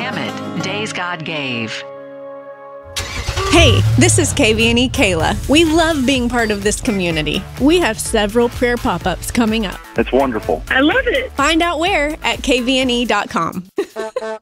Dammit, Days God Gave. Hey, this is KVNE Kayla. We love being part of this community. We have several prayer pop-ups coming up. That's wonderful. I love it. Find out where at kvne.com.